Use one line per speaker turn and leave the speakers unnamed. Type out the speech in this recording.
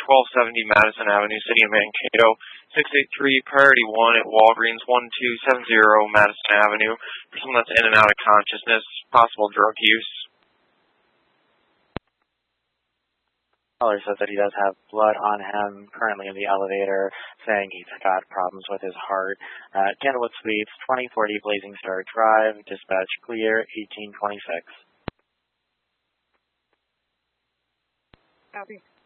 1270 Madison Avenue, City of Mankato. 683 Priority 1 at Walgreens, 1270 Madison Avenue. For someone that's in and out of consciousness, possible drug use.
Caller says that he does have blood on him, currently in the elevator, saying he's got problems with his heart. Candlewood Suites, 2040 Blazing Star Drive, dispatch clear, 1826.
Copy.